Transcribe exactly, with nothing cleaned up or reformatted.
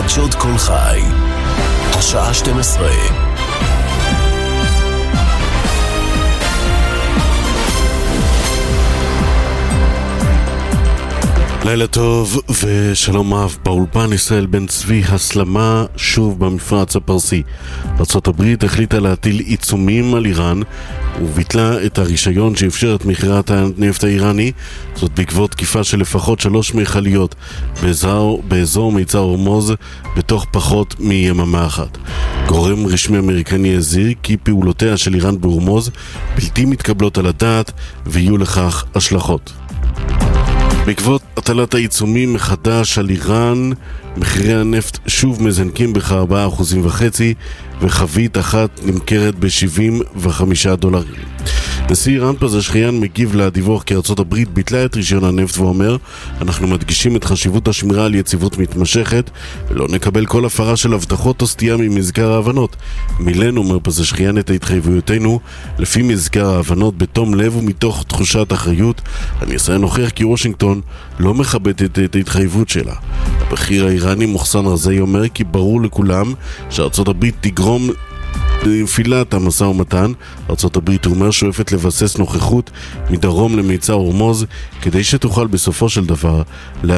חדשות כל חי, השעה שתים עשרה. לילה טוב ושלום רב. באולפן ישראל בן צבי, הסלמה שוב במפרץ הפרסי. ארצות הברית החליטה להטיל עיצומים על איראן וביטלה את הרישיון שאפשר את מכירת הנפט האיראני, זאת בעקבות תקיפה של לפחות שלוש מכליות באזור, באזור מיצר הורמוז בתוך פחות מיממה אחת. גורם רשמי אמריקני הזהיר כי פעולותיה של איראן בהורמוז בלתי מתקבלות על הדעת ויהיו לכך השלכות. בעקבות הטלת העיצומים מחדש על איראן, מחירי הנפט שוב מזנקים בכ-ארבעה אחוזים וחצי, וחבית אחת נמכרת ב-שבעים וחמישה דולרים. נשיא איראן פזשכיאן מגיב לדיווח כי ארצות הברית ביטלה את רישיון הנפט ואומר, אנחנו מדגישים את חשיבות השמירה על יציבות מתמשכת ולא נקבל כל הפרה של הבטחות או סטייה ממזכר ההבנות. מילאנו, אומר פזשכיאן, את ההתחייבויותינו לפי מזכר ההבנות בתום לב ומתוך תחושת אחריות. הניסיון הוכיח כי וושינגטון לא מכבדת את ההתחייבות שלה. הבכיר האיראני מוחסן רזאי אומר כי ברור לכולם שארצות הברית תגרום נפילת המשא ומתן. ארצות הברית אומר שואפת לבסס נוכחות מדרום למיצר הורמוז כדי שתוכל בסופו של דבר